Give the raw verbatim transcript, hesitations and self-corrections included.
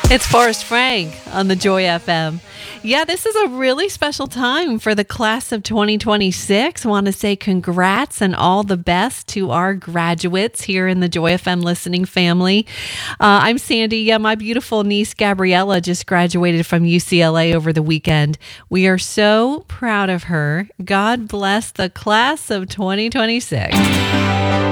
It's Forrest Frank on the Joy F M. Yeah, this is a really special time for the class of twenty twenty-six. I want to say congrats and all the best to our graduates here in the Joy F M listening family. Uh, I'm Sandy. Yeah, my beautiful niece Gabriella just graduated from U C L A over the weekend. We are so proud of her. God bless the class of twenty twenty-six.